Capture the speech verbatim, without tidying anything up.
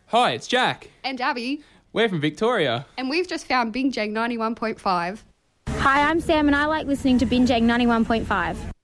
Hi, it's Jack. And Abby. We're from Victoria. And we've just found Binjang ninety-one point five. Hi, I'm Sam and I like listening to Binjang ninety-one point five.